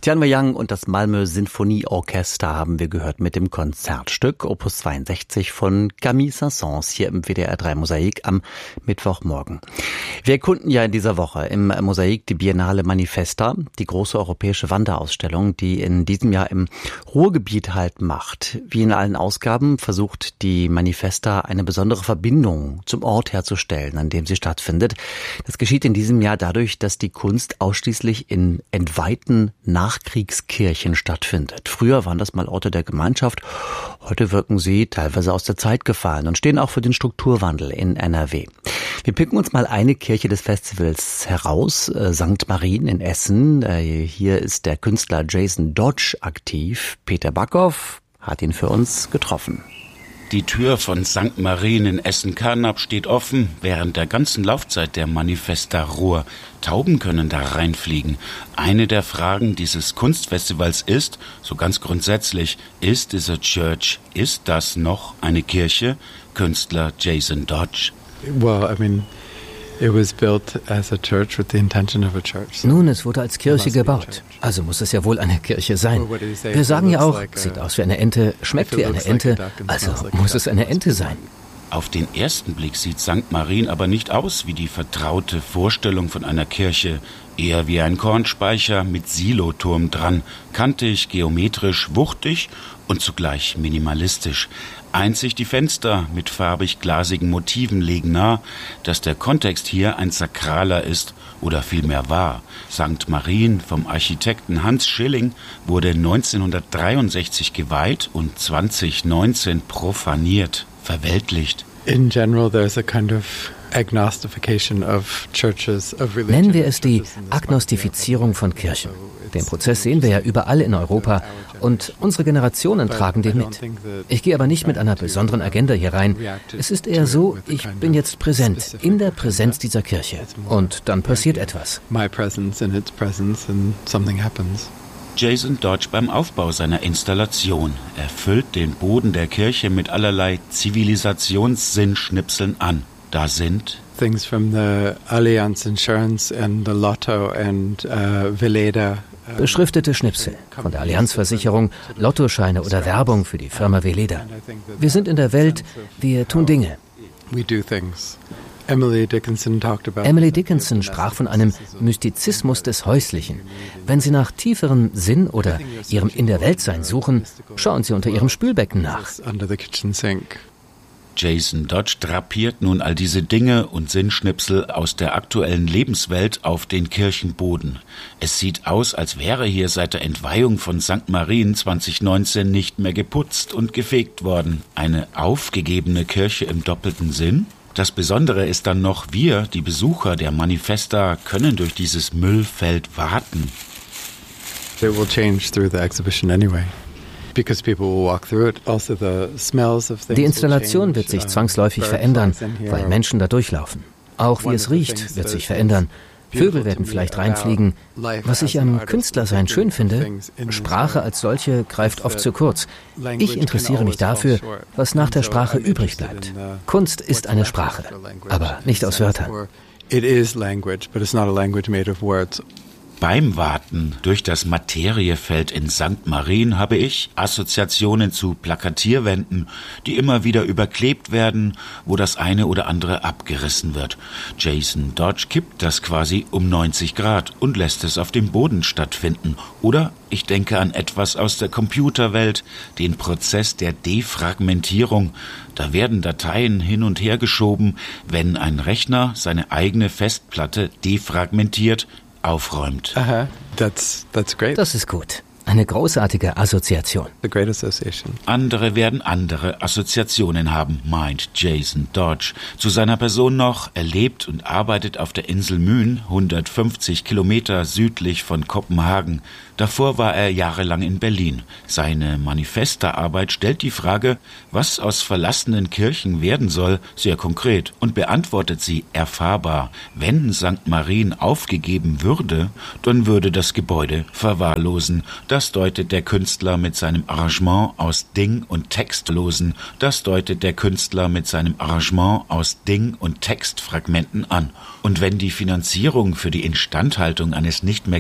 Tianwei Yang und das Malmö Sinfonieorchester haben wir gehört mit dem Konzertstück Opus 62 von Camille Saint-Saëns hier im WDR 3 Mosaik am Mittwochmorgen. Wir erkunden ja in dieser Woche im Mosaik die Biennale Manifesta, die große europäische Wanderausstellung, die in diesem Jahr im Ruhrgebiet Halt macht. Wie in allen Ausgaben versucht die Manifesta eine besondere Verbindung zum Ort herzustellen, an dem sie stattfindet. Das geschieht in diesem Jahr dadurch, dass die Kunst ausschließlich in entweihten Nachkriegskirchen stattfindet. Früher waren das mal Orte der Gemeinschaft, heute wirken sie teilweise aus der Zeit gefallen und stehen auch für den Strukturwandel in NRW. Wir picken uns mal eine Kirche des Festivals heraus, St. Marien in Essen. Hier ist der Künstler Jason Dodge aktiv. Peter Backhoff hat ihn für uns getroffen. Die Tür von St. Marien in Essen-Karnap steht offen während der ganzen Laufzeit der Manifesta Ruhr. Tauben können da reinfliegen. Eine der Fragen dieses Kunstfestivals ist, so ganz grundsätzlich, ist this a church? Ist das noch eine Kirche? Künstler Jason Dodge. It was built as a church with the intention of a church. Nun, es wurde als Kirche gebaut. Also muss es ja wohl eine Kirche sein. Wir sagen ja auch, sieht aus wie eine Ente, schmeckt wie eine Ente, also muss es eine Ente sein. Auf den ersten Blick sieht St. Marien aber nicht aus wie die vertraute Vorstellung von einer Kirche. Eher wie ein Kornspeicher mit Siloturm dran, kantig, geometrisch, wuchtig und zugleich minimalistisch. Einzig die Fenster mit farbig-glasigen Motiven legen nahe, dass der Kontext hier ein sakraler ist oder vielmehr war. St. Marien vom Architekten Hans Schilling wurde 1963 geweiht und 2019 profaniert, verweltlicht. In general, there's a kind of agnostification of churches, of religion. Nennen wir es die Agnostifizierung von Kirchen. Den Prozess sehen wir ja überall in Europa und unsere Generationen tragen den mit. Ich gehe aber nicht mit einer besonderen Agenda hier rein. Es ist eher so, ich bin jetzt präsent, in der Präsenz dieser Kirche und dann passiert etwas. My presence in its presence and something happens. Jason Dodge beim Aufbau seiner Installation. Er füllt den Boden der Kirche mit allerlei Zivilisationssinnschnipseln an. Da sind things from the Allianz Insurance and the Lotto and Veleda. Beschriftete Schnipsel von der Allianzversicherung, Lottoscheine oder Werbung für die Firma Veleda. Wir sind in der Welt, wir tun Dinge. We do things. Emily Dickinson sprach von einem Mystizismus des Häuslichen. Wenn Sie nach tieferem Sinn oder Ihrem In-der-Welt-Sein suchen, schauen Sie unter Ihrem Spülbecken nach. Jason Dodge drapiert nun all diese Dinge und Sinnschnipsel aus der aktuellen Lebenswelt auf den Kirchenboden. Es sieht aus, als wäre hier seit der Entweihung von St. Marien 2019 nicht mehr geputzt und gefegt worden. Eine aufgegebene Kirche im doppelten Sinn? Das Besondere ist dann noch, wir, die Besucher der Manifesta, können durch dieses Müllfeld warten. It will change through the exhibition anyway. Die Installation wird sich zwangsläufig verändern, weil Menschen da durchlaufen. Auch wie es riecht, wird sich verändern. Vögel werden vielleicht reinfliegen. Was ich am Künstlersein schön finde, Sprache als solche greift oft zu kurz. Ich interessiere mich dafür, was nach der Sprache übrig bleibt. Kunst ist eine Sprache, aber nicht aus Wörtern. It is language, but it's not a language made of words. Beim Warten durch das Materiefeld in St. Marien habe ich Assoziationen zu Plakatierwänden, die immer wieder überklebt werden, wo das eine oder andere abgerissen wird. Jason Dodge kippt das quasi um 90 Grad und lässt es auf dem Boden stattfinden. Oder ich denke an etwas aus der Computerwelt, den Prozess der Defragmentierung. Da werden Dateien hin und her geschoben, wenn ein Rechner seine eigene Festplatte defragmentiert, aufräumt. That's great. Das ist gut. Eine großartige Assoziation. The great association. Andere werden andere Assoziationen haben, meint Jason Dodge. Zu seiner Person noch, er lebt und arbeitet auf der Insel Myn, 150 Kilometer südlich von Kopenhagen. Davor war er jahrelang in Berlin. Seine Manifesta-Arbeit stellt die Frage, was aus verlassenen Kirchen werden soll, sehr konkret und beantwortet sie erfahrbar. Wenn St. Marien aufgegeben würde, dann würde das Gebäude verwahrlosen. Das deutet der Künstler mit seinem Arrangement aus Ding- und Textlosen. Das deutet der Künstler mit seinem Arrangement aus Ding- und Textfragmenten an. Und wenn die Finanzierung für die Instandhaltung eines nicht mehr